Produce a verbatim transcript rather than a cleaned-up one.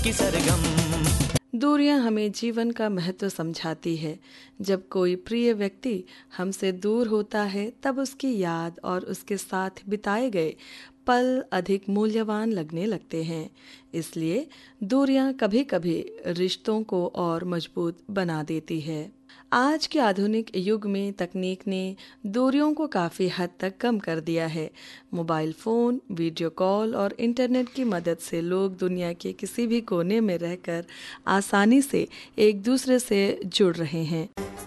की सरगम। दूरियां हमें जीवन का महत्व समझाती है। जब कोई प्रिय व्यक्ति हमसे दूर होता है तब उसकी याद और उसके साथ बिताए गए पल अधिक मूल्यवान लगने लगते हैं। इसलिए दूरियां कभी-कभी रिश्तों को और मजबूत बना देती है। आज के आधुनिक युग में तकनीक ने दूरियों को काफ़ी हद तक कम कर दिया है। मोबाइल फ़ोन, वीडियो कॉल और इंटरनेट की मदद से लोग दुनिया के किसी भी कोने में रहकर आसानी से एक दूसरे से जुड़ रहे हैं।